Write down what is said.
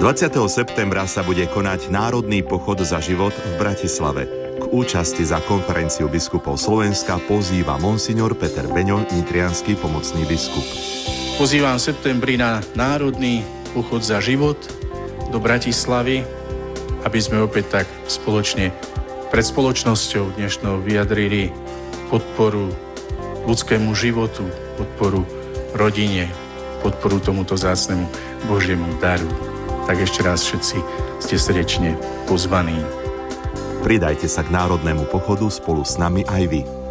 20. septembra sa bude konať Národný pochod za život v Bratislave. K účasti za konferenciu biskupov Slovenska pozýva monsignor Peter Beňo, nitriansky pomocný biskup. Pozývam v septembri na Národný pochod za život do Bratislavy, aby sme opäť tak spoločne pred spoločnosťou dnešnou vyjadrili podporu ľudskému životu, podporu rodine, podporu tomuto vzácnemu Božiemu daru. Tak ešte raz všetci ste srdečne pozvaní. Pridajte sa k národnému pochodu spolu s nami aj vy.